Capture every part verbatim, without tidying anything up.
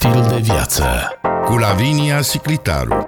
stil de viață cu Lavinia Siclitaru.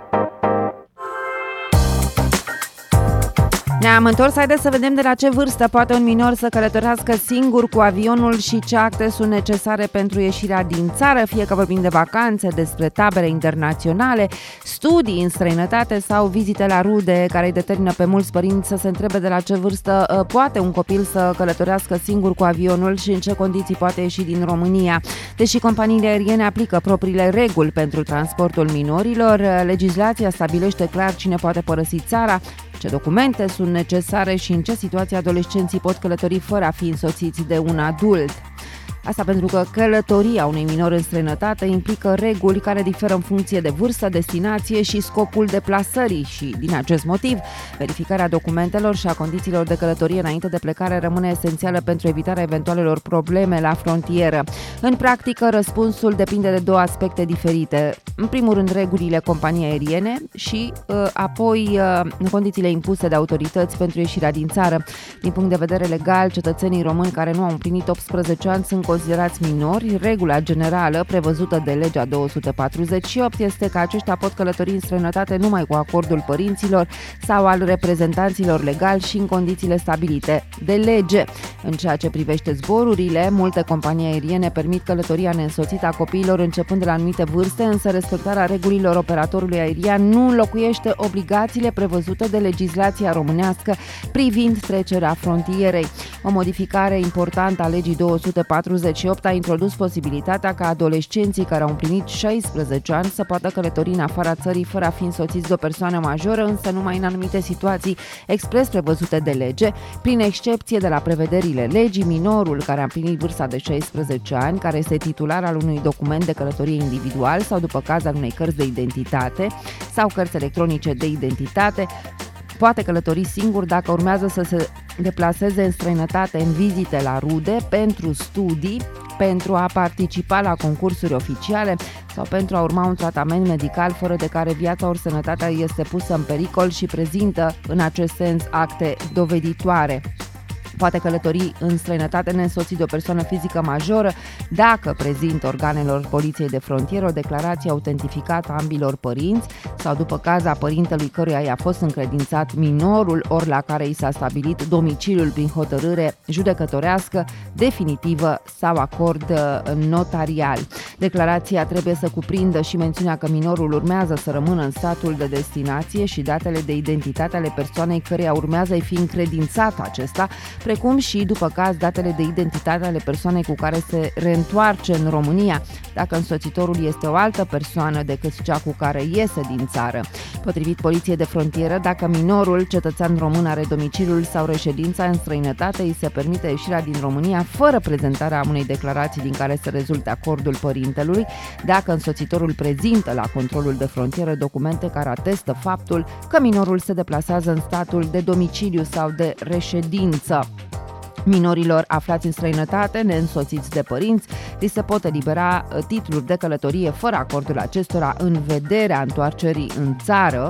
Ne-am întors, haideți să vedem de la ce vârstă poate un minor să călătorească singur cu avionul și ce acte sunt necesare pentru ieșirea din țară, fie că vorbim de vacanțe, despre tabere internaționale, studii în străinătate sau vizite la rude, care îi determină pe mulți părinți să se întrebe de la ce vârstă poate un copil să călătorească singur cu avionul și în ce condiții poate ieși din România. Deși companiile aeriene aplică propriile reguli pentru transportul minorilor, legislația stabilește clar cine poate părăsi țara, ce documente sunt necesare și în ce situații adolescenții pot călători fără a fi însoțiți de un adult. Asta pentru că călătoria unui minor în străinătate implică reguli care diferă în funcție de vârstă, destinație și scopul deplasării și, din acest motiv, verificarea documentelor și a condițiilor de călătorie înainte de plecare rămâne esențială pentru evitarea eventualelor probleme la frontieră. În practică, răspunsul depinde de două aspecte diferite. În primul rând, regulile companiei aeriene și apoi condițiile impuse de autorități pentru ieșirea din țară. Din punct de vedere legal, cetățenii români care nu au împlinit optsprezece ani sunt considerați minori. Regula generală prevăzută de legea două sute patruzeci și opt este că aceștia pot călători în străinătate numai cu acordul părinților sau al reprezentanților legali și în condițiile stabilite de lege. În ceea ce privește zborurile, multe companii aeriene permit călătoria neînsoțită a copiilor începând de la anumite vârste, însă respectarea regulilor operatorului aerian nu înlocuiește obligațiile prevăzute de legislația românească privind trecerea frontierei. O modificare importantă a legii două sute patruzeci și opt a introdus posibilitatea ca adolescenții care au împlinit șaisprezece ani să poată călători în afara țării fără a fi însoțiți de o persoană majoră, însă numai în anumite situații expres prevăzute de lege. Prin excepție de la prevederile legii, minorul care a împlinit vârsta de șaisprezece ani, care este titular al unui document de călătorie individual sau după caz al unei cărți de identitate sau cărți electronice de identitate, poate călători singur dacă urmează să se deplaseze în străinătate în vizite la rude, pentru studii, pentru a participa la concursuri oficiale sau pentru a urma un tratament medical fără de care viața ori sănătatea este pusă în pericol și prezintă în acest sens acte doveditoare. Poate călători în străinătate neînsoțit de o persoană fizică majoră dacă prezintă organelor poliției de frontieră o declarație autentificată a ambilor părinți sau după caz a părintelui căruia i-a fost încredințat minorul, ori la care i s-a stabilit domiciliul prin hotărâre judecătorească, definitivă sau acord notarial. Declarația trebuie să cuprindă și mențiunea că minorul urmează să rămână în statul de destinație și datele de identitate ale persoanei căreia urmează-i fi încredințat acesta, precum și, după caz, datele de identitate ale persoanei cu care se reîntoarce în România, dacă însoțitorul este o altă persoană decât cea cu care iese din țară. Potrivit Poliției de Frontieră, dacă minorul, cetățean român, are domiciliul sau reședința în străinătate, îi se permite ieșirea din România fără prezentarea unei declarații din care să rezulte acordul părintelui, dacă însoțitorul prezintă la controlul de frontieră documente care atestă faptul că minorul se deplasează în statul de domiciliu sau de reședință. Minorilor aflați în străinătate, neînsoțiți de părinți, li se pot elibera titluri de călătorie fără acordul acestora în vederea întoarcerii în țară.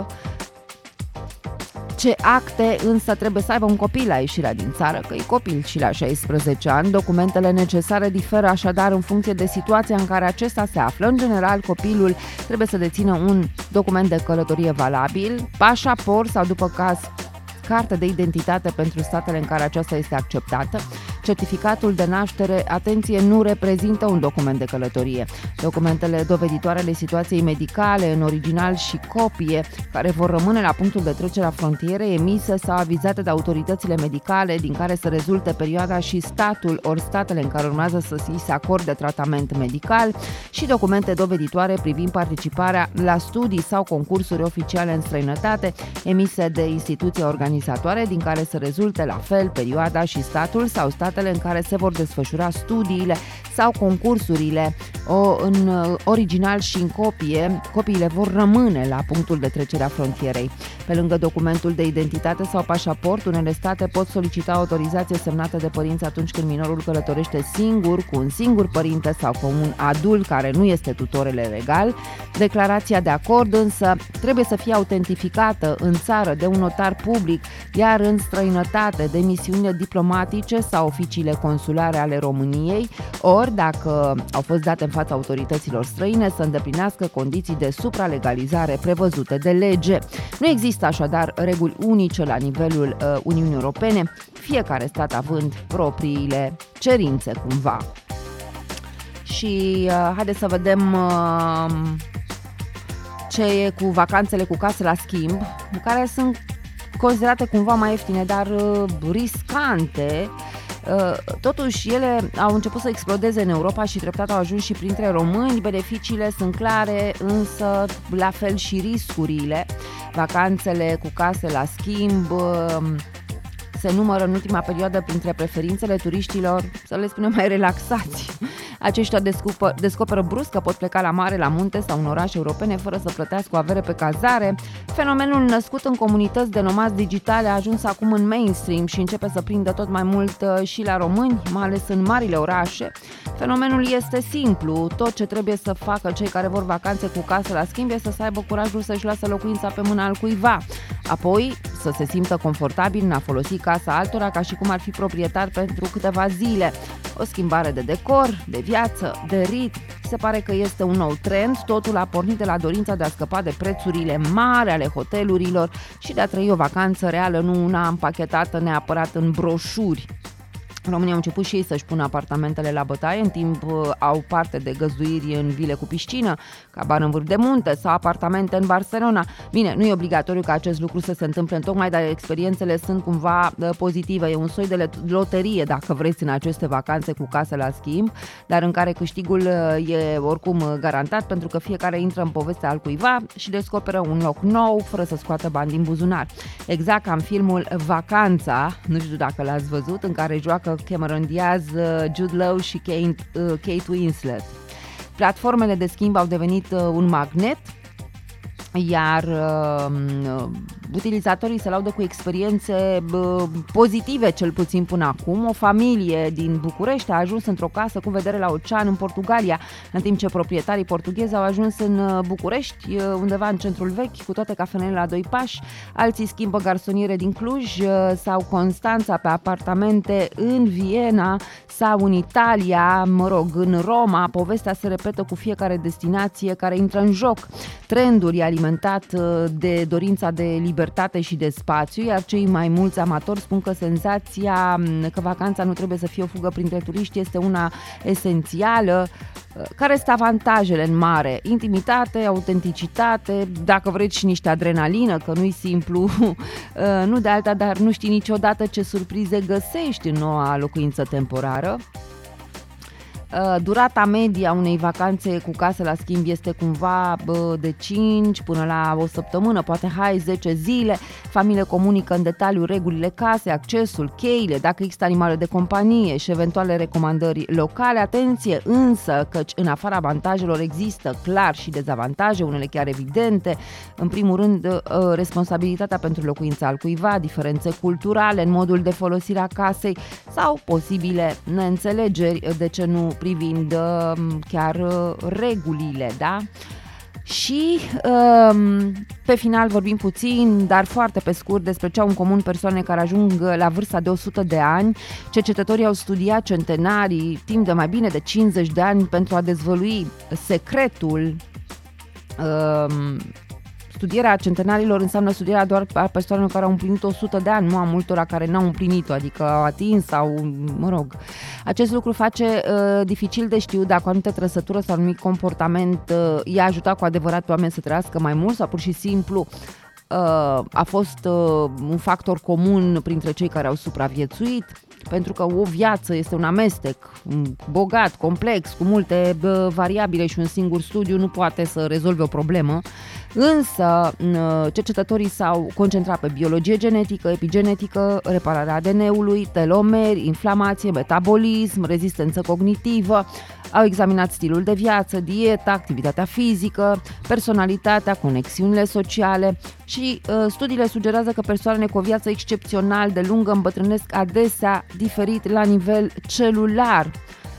Ce acte însă trebuie să aibă un copil la ieșirea din țară, că e copil și la șaisprezece ani. Documentele necesare diferă așadar în funcție de situația în care acesta se află. În general, copilul trebuie să dețină un document de călătorie valabil, pașaport sau, după caz, carte de identitate pentru statele în care aceasta este acceptată. Certificatul de naștere, atenție, nu reprezintă un document de călătorie. Documentele doveditoare ale situației medicale, în original și copie, care vor rămâne la punctul de trecere a frontierei, emise sau avizate de autoritățile medicale, din care să rezulte perioada și statul ori statele în care urmează să se acorde tratament medical, și documente doveditoare privind participarea la studii sau concursuri oficiale în străinătate, emise de instituții organizatoare, din care să rezulte la fel perioada și statul sau statele în care se vor desfășura studiile sau concursurile. O, în original și în copie, copiile vor rămâne la punctul de trecere a frontierei. Pe lângă documentul de identitate sau pașaport, unele state pot solicita autorizație semnată de părinți atunci când minorul călătorește singur, cu un singur părinte sau cu un adult care nu este tutorele legal. Declarația de acord însă trebuie să fie autentificată în țară de un notar public, iar în străinătate de misiunile diplomatice sau oficiile consulare ale României, ori ori, dacă au fost date în fața autorităților străine, să îndeplinească condiții de supralegalizare prevăzute de lege. Nu există așadar reguli unice la nivelul uh, Uniunii Europene, fiecare stat având propriile cerințe cumva. Și uh, haideți să vedem uh, ce e cu vacanțele cu casă la schimb, care sunt considerate cumva mai ieftine, dar uh, riscante. Uh, totuși, ele au început să explodeze în Europa și treptat au ajuns și printre români. Beneficiile sunt clare, însă la fel și riscurile. Vacanțele cu case la schimb uh, se numără în ultima perioadă printre preferințele turiștilor, să le spunem, mai relaxați. Aceștia descoperă, descoperă brusc că pot pleca la mare, la munte sau în orașe europene fără să plătească o avere pe cazare. Fenomenul născut în comunități de nomazi digitale a ajuns acum în mainstream și începe să prindă tot mai mult și la români, mai ales în marile orașe. Fenomenul este simplu, tot ce trebuie să facă cei care vor vacanțe cu casă la schimb este să aibă curajul să-și lasă locuința pe mâna al cuiva, apoi să se simtă confortabil în a folosi casa altora ca și cum ar fi proprietar pentru câteva zile. O schimbare de decor, de viață, de ritm. Se pare că este un nou trend, totul a pornit de la dorința de a scăpa de prețurile mari ale hotelurilor și de a trăi o vacanță reală, nu una împachetată neapărat în broșuri. Românii au început și ei să-și pună apartamentele la bătaie, în timp au parte de găzduiri în vile cu piscină, cabană în vârf de munte sau apartamente în Barcelona. Bine, nu e obligatoriu ca acest lucru să se întâmple întocmai, dar experiențele sunt cumva pozitive. E un soi de loterie, dacă vreți, în aceste vacanțe cu casă la schimb, dar în care câștigul e oricum garantat, pentru că fiecare intră în povestea al cuiva și descoperă un loc nou, fără să scoată bani din buzunar. Exact ca în filmul Vacanța, nu știu dacă l-ați văzut, în care joacă Cameron Diaz, Jude Law și Kate, Kate Winslet. Platformele de schimb au devenit un magnet, iar uh, utilizatorii se laudă cu experiențe uh, pozitive, cel puțin până acum. O familie din București a ajuns într-o casă cu vedere la ocean în Portugalia, în timp ce proprietarii portughezi au ajuns în București, uh, undeva în centrul vechi, cu toate cafenele la doi pași. Alții schimbă garsoniere din Cluj uh, sau Constanța pe apartamente în Viena sau în Italia, mă rog, în Roma. Povestea se repetă cu fiecare destinație care intră în joc. Trendul e alimentat de dorința de libertate și de spațiu, iar cei mai mulți amatori spun că senzația că vacanța nu trebuie să fie o fugă printre turiști este una esențială. Care sunt avantajele în mare? Intimitate, autenticitate, dacă vreți și niște adrenalină, că nu-i simplu, nu de alta, dar nu știi niciodată ce surprize găsești în noua locuință temporară. Durata media unei vacanțe cu casă la schimb este cumva de cinci până la o săptămână, poate hai zece zile. Familiile comunică în detaliu regulile casei, accesul, cheile, dacă există animale de companie și eventuale recomandări locale. Atenție însă, căci în afara avantajelor există clar și dezavantaje, unele chiar evidente. În primul rând, responsabilitatea pentru locuința al cuiva, diferențe culturale în modul de folosire a casei sau posibile neînțelegeri, de ce nu privind uh, chiar uh, regulile, da? Și uh, pe final vorbim puțin, dar foarte pe scurt, despre ce au în comun persoane care ajung la vârsta de o sută de ani. Cercetătorii au studiat centenarii timp de mai bine de cincizeci de ani pentru a dezvălui secretul. uh, Studierea centenarilor înseamnă studierea doar a persoanelor care au împlinit o sută de ani, nu a multora care n-au împlinit-o, adică au atins sau, mă rog. Acest lucru face uh, dificil de știut dacă o anumită trăsătură sau anumit comportament uh, i-a ajutat cu adevărat pe oameni să trăiască mai mult sau pur și simplu uh, a fost uh, un factor comun printre cei care au supraviețuit. Pentru că o viață este un amestec bogat, complex, cu multe uh, variabile și un singur studiu nu poate să rezolve o problemă. Însă, cercetătorii s-au concentrat pe biologie genetică, epigenetică, repararea A D N-ului, telomeri, inflamație, metabolism, rezistență cognitivă. Au examinat stilul de viață, dieta, activitatea fizică, personalitatea, conexiunile sociale și uh, studiile sugerează că persoanele cu o viață excepțional de lungă îmbătrânesc adesea diferit la nivel celular.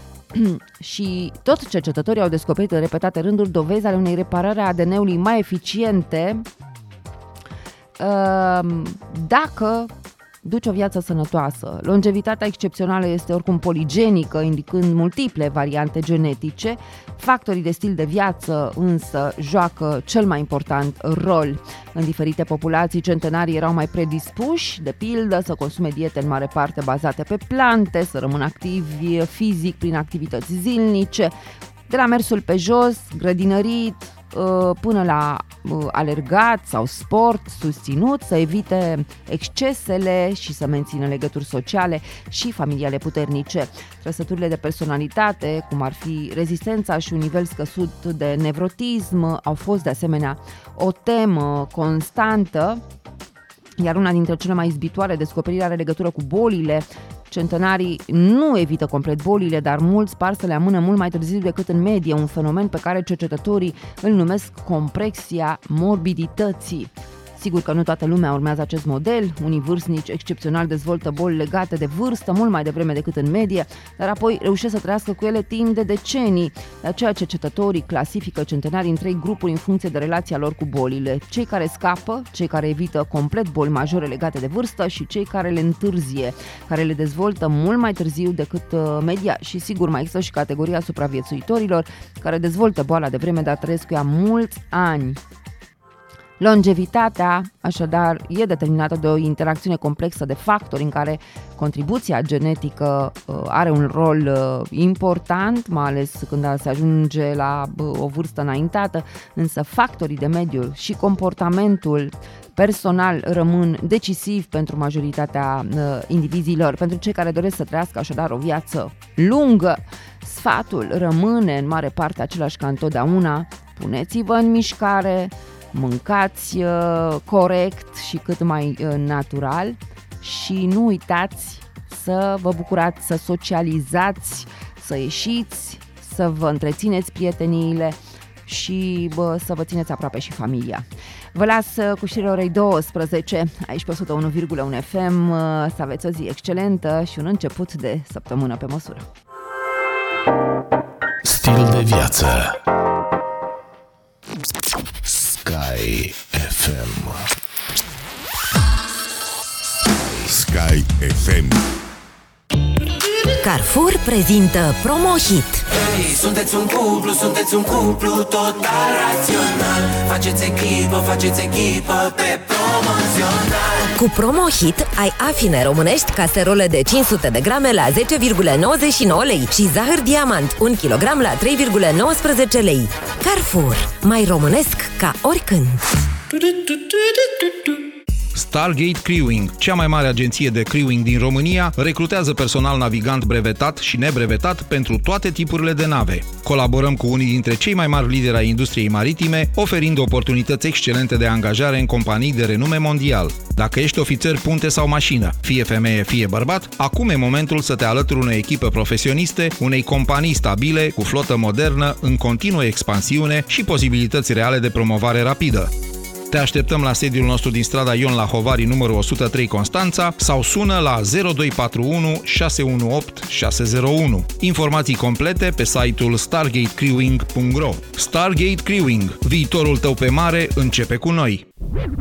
Și tot cercetătorii au descoperit în repetate rânduri dovezi ale unei reparări a A D N-ului mai eficiente dacă duci o viață sănătoasă. Longevitatea excepțională este oricum poligenică, indicând multiple variante genetice. Factorii de stil de viață însă joacă cel mai important rol. În diferite populații, centenarii erau mai predispuși, de pildă, să consume diete în mare parte bazate pe plante, să rămână activi fizic prin activități zilnice, de la mersul pe jos, grădinărit, până la alergat sau sport susținut, să evite excesele și să mențină legături sociale și familiale puternice. Trăsăturile de personalitate, cum ar fi rezistența și un nivel scăzut de nevrotism, au fost de asemenea o temă constantă, iar una dintre cele mai izbitoare descoperiri are legătură cu bolile. Centenarii nu evită complet bolile, dar mulți par să le amână mult mai târziu decât în medie, un fenomen pe care cercetătorii îl numesc complexia morbidității. Sigur că nu toată lumea urmează acest model, unii vârstnici excepțional dezvoltă boli legate de vârstă mult mai devreme decât în medie, dar apoi reușesc să trăiască cu ele timp de decenii. De aceea cercetătorii clasifică centenarii în trei grupuri în funcție de relația lor cu bolile: cei care scapă, cei care evită complet boli majore legate de vârstă și cei care le întârzie, care le dezvoltă mult mai târziu decât media. Și sigur mai există și categoria supraviețuitorilor care dezvoltă boala de vreme, dar trăiesc cu ea mulți ani. Longevitatea, așadar, e determinată de o interacțiune complexă de factori în care contribuția genetică are un rol important, mai ales când se ajunge la o vârstă înaintată, însă factorii de mediu și comportamentul personal rămân decisiv pentru majoritatea indivizilor, pentru cei care doresc să trăiască așadar o viață lungă. Sfatul rămâne în mare parte același ca întotdeauna: puneți-vă în mișcare, mâncați uh, corect și cât mai uh, natural și nu uitați să vă bucurați, să socializați, să ieșiți, să vă întrețineți prieteniile și bă, să vă țineți aproape și familia. Vă las uh, cu știrile orei douăsprezece aici pe o sută unu virgulă unu F M. Uh, să aveți o zi excelentă și un început de săptămână pe măsură. Stil de viață. Sky F M. Sky F M. Carrefour prezintă Promohit. Hey, sunteți un cuplu, sunteți un cuplu total rațional. Faceți echipă, faceți echipă pe promoțional. Cu Promohit ai afine românești, caserole de cinci sute de grame la zece virgulă nouăzeci și nouă lei și zahăr diamant un kilogram la trei virgulă nouăsprezece lei. Carrefour, mai românesc ca oricând. Stargate Crewing, cea mai mare agenție de crewing din România, recrutează personal navigant brevetat și nebrevetat pentru toate tipurile de nave. Colaborăm cu unii dintre cei mai mari lideri ai industriei maritime, oferind oportunități excelente de angajare în companii de renume mondial. Dacă ești ofițer punte sau mașină, fie femeie, fie bărbat, acum e momentul să te alături unei echipe profesioniste, unei companii stabile, cu flotă modernă, în continuă expansiune și posibilități reale de promovare rapidă. Te așteptăm la sediul nostru din strada Ion Lahovari, numărul o sută trei Constanța, sau sună la zero doi patru unu șase unu opt șase zero unu. Informații complete pe site-ul stargate crewing punct ro. Stargate Crewing. Viitorul tău pe mare începe cu noi!